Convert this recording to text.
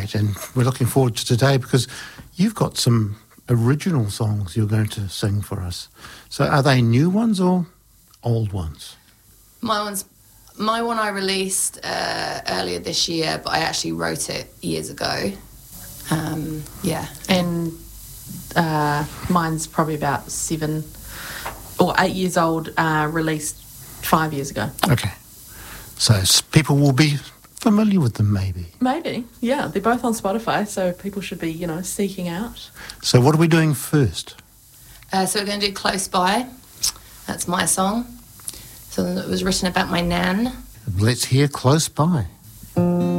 great. And we're looking forward to today because you've got some original songs you're going to sing for us. So are they new ones or old ones? My one I released earlier this year, but I actually wrote it years ago. Yeah. And mine's probably about 7 or 8 years old, released 5 years ago. Okay. So people will be familiar with them maybe. Maybe, yeah. They're both on Spotify, so people should be, seeking out. So what are we doing first? So we're going to do Close By. That's my song. So it was written about my nan. Let's hear Close By.